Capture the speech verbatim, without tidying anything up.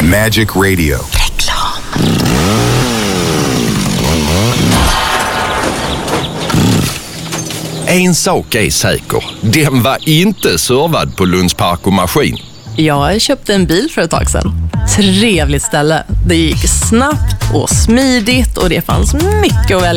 Magic Radio. Reklam. En sak är säker. Den var inte servad på Lunds Park och Maskin. Jag köpte en bil för ett tag sedan. Trevligt ställe. Det gick snabbt och smidigt och det fanns mycket att välja.